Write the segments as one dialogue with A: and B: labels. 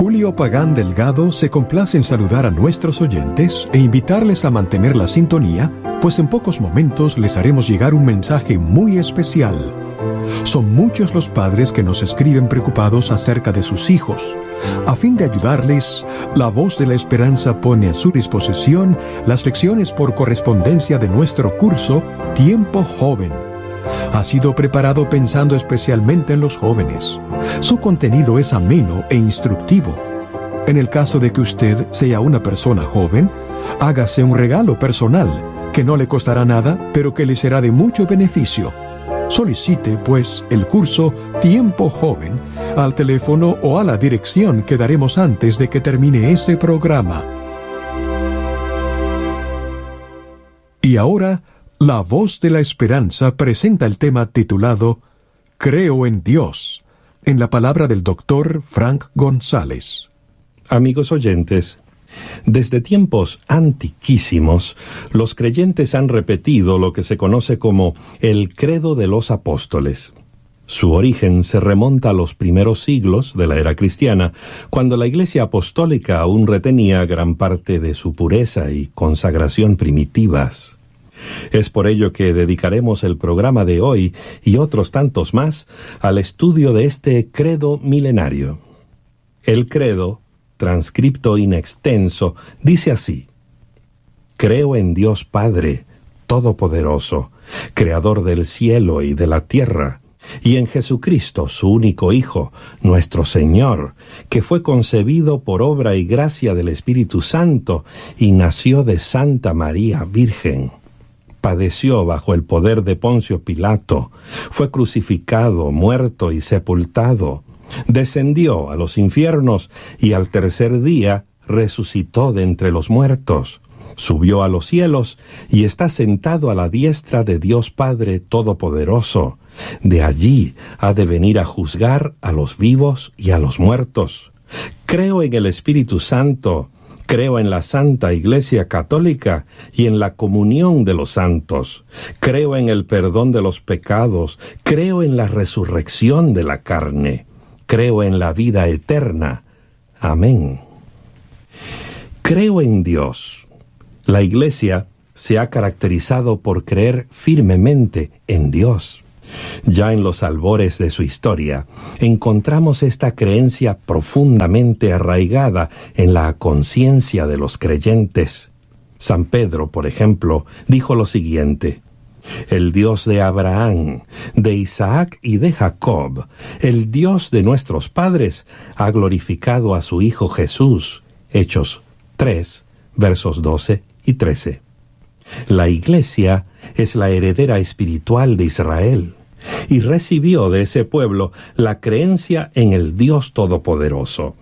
A: Julio Pagán Delgado se complace en saludar a nuestros oyentes e invitarles a mantener la sintonía, pues en pocos momentos les haremos llegar un mensaje muy especial. Son muchos los padres que nos escriben preocupados acerca de sus hijos. A fin de ayudarles, La Voz de la Esperanza pone a su disposición las lecciones por correspondencia de nuestro curso Tiempo Joven. Ha sido preparado pensando especialmente en los jóvenes. Su contenido es ameno e instructivo. En el caso de que usted sea una persona joven, hágase un regalo personal, que no le costará nada, pero que le será de mucho beneficio. Solicite, pues, el curso Tiempo Joven al teléfono o a la dirección que daremos antes de que termine este programa. Y ahora, La Voz de la Esperanza presenta el tema titulado Creo en Dios, en la palabra del doctor Frank González.
B: Amigos oyentes, desde tiempos antiquísimos, los creyentes han repetido lo que se conoce como el credo de los apóstoles. Su origen se remonta a los primeros siglos de la era cristiana, cuando la Iglesia apostólica aún retenía gran parte de su pureza y consagración primitivas. Es por ello que dedicaremos el programa de hoy y otros tantos más al estudio de este credo milenario. El credo, transcripto in extenso, dice así: Creo en Dios Padre Todopoderoso, Creador del cielo y de la tierra, y en Jesucristo, su único Hijo, nuestro Señor, que fue concebido por obra y gracia del Espíritu Santo y nació de Santa María Virgen. Padeció bajo el poder de Poncio Pilato, fue crucificado, muerto y sepultado, descendió a los infiernos y al tercer día resucitó de entre los muertos, subió a los cielos y está sentado a la diestra de Dios Padre Todopoderoso. De allí ha de venir a juzgar a los vivos y a los muertos. Creo en el Espíritu Santo, creo en la Santa Iglesia Católica y en la comunión de los santos. Creo en el perdón de los pecados, creo en la resurrección de la carne. Creo en la vida eterna. Amén. Creo en Dios. La Iglesia se ha caracterizado por creer firmemente en Dios. Ya en los albores de su historia, encontramos esta creencia profundamente arraigada en la conciencia de los creyentes. San Pedro, por ejemplo, dijo lo siguiente: El Dios de Abraham, de Isaac y de Jacob, el Dios de nuestros padres, ha glorificado a su Hijo Jesús. Hechos 3, versos 12 y 13. La Iglesia es la heredera espiritual de Israel y recibió de ese pueblo la creencia en el Dios Todopoderoso.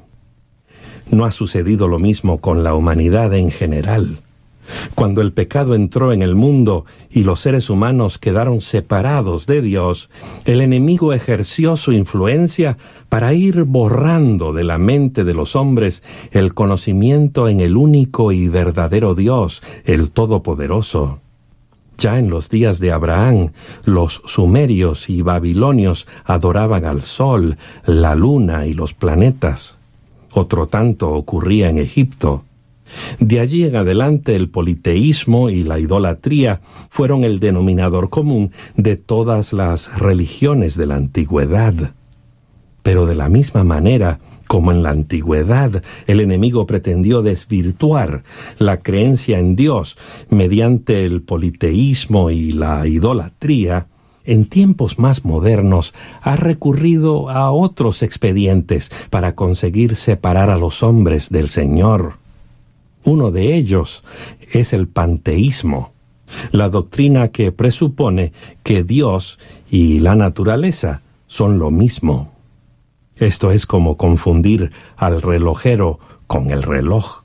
B: No ha sucedido lo mismo con la humanidad en general. Cuando el pecado entró en el mundo y los seres humanos quedaron separados de Dios, el enemigo ejerció su influencia para ir borrando de la mente de los hombres el conocimiento en el único y verdadero Dios, el Todopoderoso. Ya en los días de Abraham, los sumerios y babilonios adoraban al sol, la luna y los planetas. Otro tanto ocurría en Egipto. De allí en adelante el politeísmo y la idolatría fueron el denominador común de todas las religiones de la antigüedad. Pero de la misma manera como en la antigüedad el enemigo pretendió desvirtuar la creencia en Dios mediante el politeísmo y la idolatría, en tiempos más modernos ha recurrido a otros expedientes para conseguir separar a los hombres del Señor. Uno de ellos es el panteísmo, la doctrina que presupone que Dios y la naturaleza son lo mismo. Esto es como confundir al relojero con el reloj.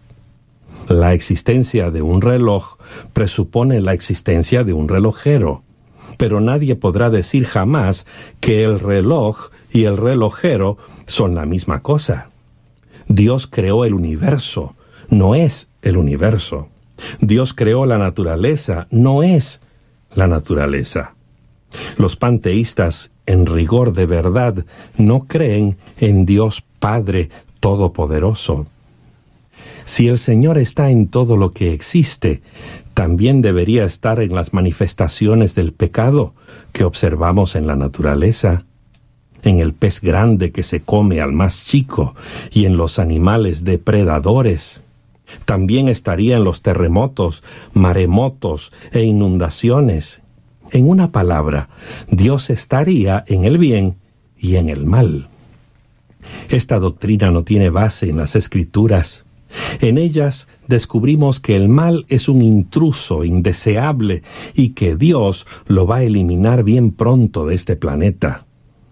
B: La existencia de un reloj presupone la existencia de un relojero, pero nadie podrá decir jamás que el reloj y el relojero son la misma cosa. Dios creó el universo, no es el universo. Dios creó la naturaleza, no es la naturaleza. Los panteístas, en rigor de verdad, no creen en Dios Padre todopoderoso. Si el Señor está en todo lo que existe, también debería estar en las manifestaciones del pecado que observamos en la naturaleza, en el pez grande que se come al más chico y en los animales depredadores. También estaría en los terremotos, maremotos e inundaciones. En una palabra, Dios estaría en el bien y en el mal. Esta doctrina no tiene base en las Escrituras. En ellas descubrimos que el mal es un intruso indeseable y que Dios lo va a eliminar bien pronto de este planeta.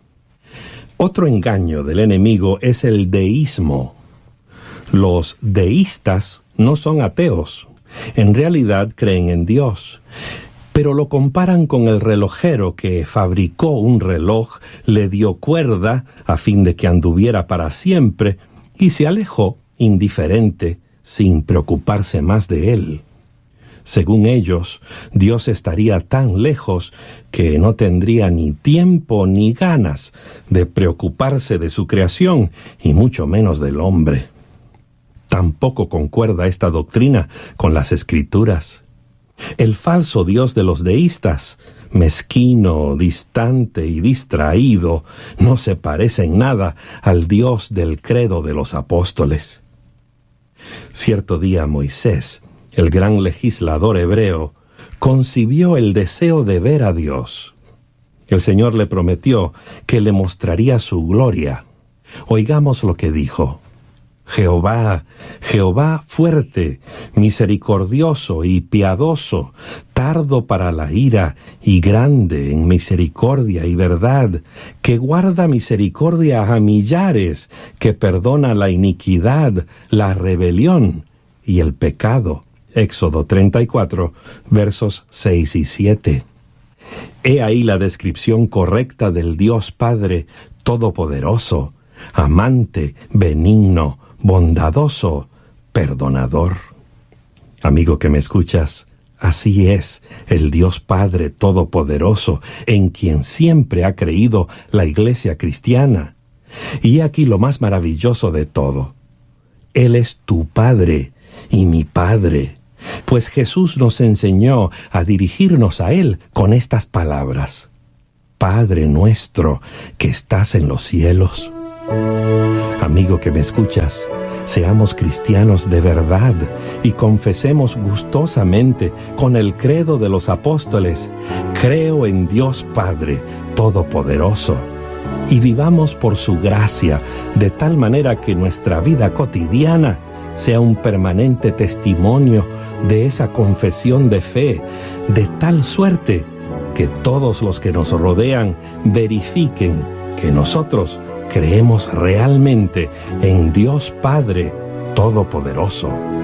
B: Otro engaño del enemigo es el deísmo. Los deístas no son ateos. En realidad creen en Dios, pero lo comparan con el relojero que fabricó un reloj, le dio cuerda a fin de que anduviera para siempre y se alejó indiferente, sin preocuparse más de él. Según ellos, Dios estaría tan lejos que no tendría ni tiempo ni ganas de preocuparse de su creación y mucho menos del hombre. Tampoco concuerda esta doctrina con las Escrituras. El falso Dios de los deístas, mezquino, distante y distraído, no se parece en nada al Dios del credo de los apóstoles. Cierto día Moisés, el gran legislador hebreo, concibió el deseo de ver a Dios. El Señor le prometió que le mostraría su gloria. Oigamos lo que dijo: Jehová, Jehová fuerte, misericordioso y piadoso, tardo para la ira y grande en misericordia y verdad, que guarda misericordia a millares, que perdona la iniquidad, la rebelión y el pecado. Éxodo 34, versos 6 y 7. He ahí la descripción correcta del Dios Padre Todopoderoso, amante, benigno, bondadoso, perdonador. Amigo que me escuchas, así es el Dios Padre Todopoderoso, en quien siempre ha creído la Iglesia cristiana. Y aquí lo más maravilloso de todo: Él es tu Padre y mi Padre, pues Jesús nos enseñó a dirigirnos a Él con estas palabras: Padre nuestro que estás en los cielos. Amigo que me escuchas, seamos cristianos de verdad y confesemos gustosamente con el credo de los apóstoles: creo en Dios Padre Todopoderoso, y vivamos por su gracia de tal manera que nuestra vida cotidiana sea un permanente testimonio de esa confesión de fe, de tal suerte que todos los que nos rodean verifiquen que nosotros creemos realmente en Dios Padre Todopoderoso.